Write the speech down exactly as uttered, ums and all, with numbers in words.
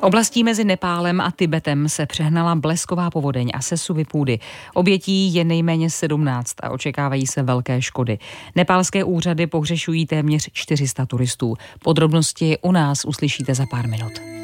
Oblastí mezi Nepálem a Tibetem se přehnala blesková povodeň a sesuvy půdy. Obětí je nejméně sedmnáct a očekávají se velké škody. Nepálské úřady pohřešují téměř čtyři sta turistů. Podrobnosti u nás uslyšíte za pár minut.